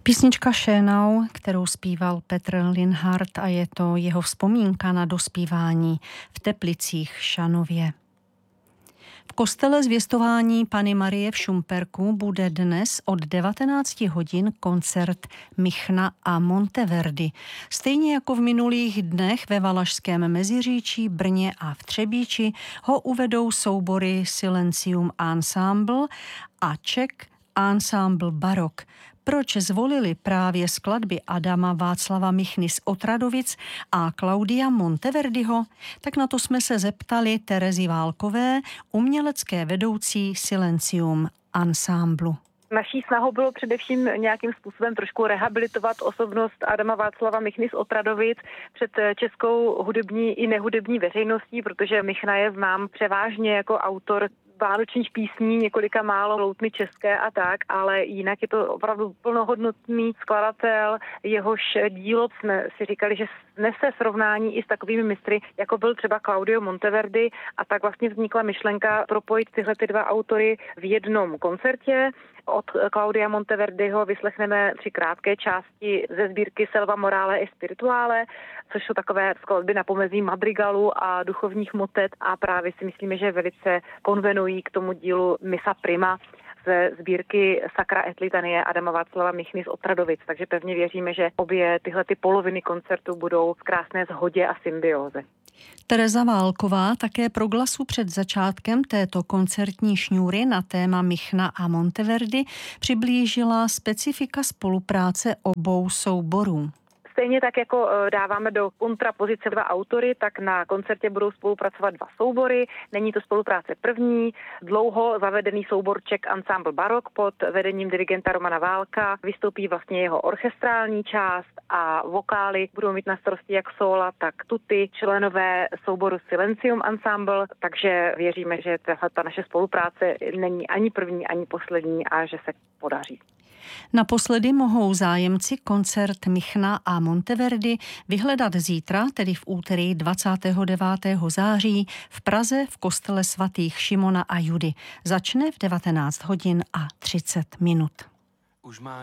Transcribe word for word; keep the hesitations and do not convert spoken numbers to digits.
Písnička Schönau, kterou zpíval Petr Linhart, a je to jeho vzpomínka na dospívání v Teplicích Šanově. V kostele Zvěstování Panny Marie v Šumperku bude dnes od devatenácti hodin koncert Michna a Monteverdi. Stejně jako v minulých dnech ve Valašském Meziříčí, Brně a v Třebíči ho uvedou soubory Silencium Ensemble a Czech Ensemble Barok. Proč zvolili právě skladby Adama Václava Michny z Otradovic a Claudia Monteverdiho? Tak na to jsme se zeptali Terezy Válkové, umělecké vedoucí Silencium Ensemblu. Naší snahou bylo především nějakým způsobem trošku rehabilitovat osobnost Adama Václava Michny z Otradovic před českou hudební i nehudební veřejností, protože Michna je znám převážně jako autor vánočních písní, několika málo loutny české a tak, ale jinak je to opravdu plnohodnotný skladatel, jehož dílo jsme si říkali, že nese srovnání i s takovými mistry, jako byl třeba Claudio Monteverdi, a tak vlastně vznikla myšlenka propojit tyhle ty dva autory v jednom koncertě. Od Claudia Monteverdiho vyslechneme tři krátké části ze sbírky Selva Morale e Spirituale, což jsou takové skladby na pomezí madrigalu a duchovních motet, a právě si myslíme, že velice konvenují k tomu dílu Missa Prima ze sbírky Sacra et Litanie Adama Václava Michny z Otradovic. Takže pevně věříme, že obě tyhle ty poloviny koncertu budou v krásné shodě a symbióze. Tereza Válková také pro Glasu před začátkem této koncertní šňůry na téma Michna a Monteverdi přiblížila specifika spolupráce obou souborů. Stejně tak, jako dáváme do kontrapozice dva autory, tak na koncertě budou spolupracovat dva soubory. Není to spolupráce první. Dlouho zavedený soubor Czech Ensemble Barok pod vedením dirigenta Romana Válka vystoupí vlastně jeho orchestrální část a vokály budou mít na starosti jak sóla, tak tuty, členové souboru Silencium Ensemble, takže věříme, že ta naše spolupráce není ani první, ani poslední a že se podaří. Naposledy mohou zájemci koncert Michna a Monteverdi vyhledat zítra, tedy v úterý dvacátého devátého září v Praze v kostele svatých Šimona a Judy. Začne v devatenáct hodin a třicet minut. Už má